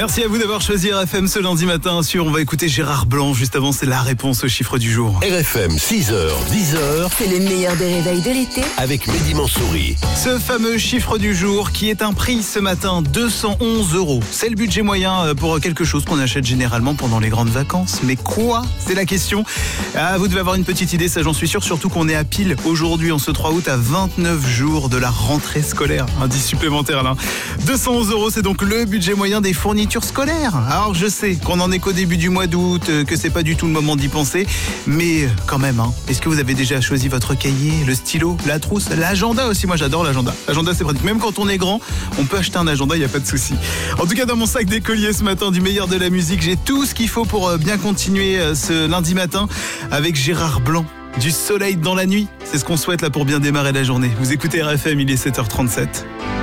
Merci à vous d'avoir choisi RFM ce lundi matin. On va écouter Gérard Blanc. Juste avant, c'est la réponse au chiffre du jour. RFM 6h, 10h. C'est le meilleur des réveils de l'été. Avec Mehdi Mansouri. Ce fameux chiffre du jour qui est un prix ce matin, 211 €. C'est le budget moyen pour quelque chose qu'on achète généralement pendant les grandes vacances. Mais quoi ? C'est la question. Vous devez avoir une petite idée, ça j'en suis sûr. Surtout qu'on est à pile aujourd'hui, en ce 3 août, à 29 jours de la rentrée scolaire. Indice supplémentaire là. 211 €, c'est donc le budget moyen des fournitures scolaires. Alors je sais qu'on en est qu'au début du mois d'août, que c'est pas du tout le moment d'y penser, mais quand même, est-ce que vous avez déjà choisi votre cahier, le stylo, la trousse, l'agenda aussi? Moi j'adore l'agenda. L'agenda c'est pratique, même quand on est grand, on peut acheter un agenda, il n'y a pas de souci. En tout cas, dans mon sac d'écolier ce matin, du meilleur de la musique, j'ai tout ce qu'il faut pour bien continuer ce lundi matin avec Gérard Blanc. Du soleil dans la nuit, c'est ce qu'on souhaite là pour bien démarrer la journée. Vous écoutez RFM, il est 7h37.